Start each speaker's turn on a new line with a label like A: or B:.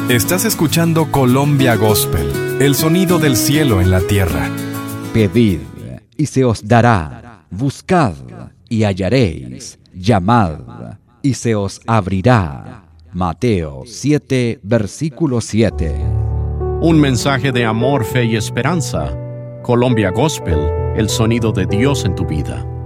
A: Estás escuchando Colombia Gospel, el sonido del cielo en la tierra.
B: Pedid, y se os dará. Buscad, y hallaréis. Llamad, y se os abrirá. Mateo 7, versículo 7.
C: Un mensaje de amor, fe y esperanza. Colombia Gospel, el sonido de Dios en tu vida.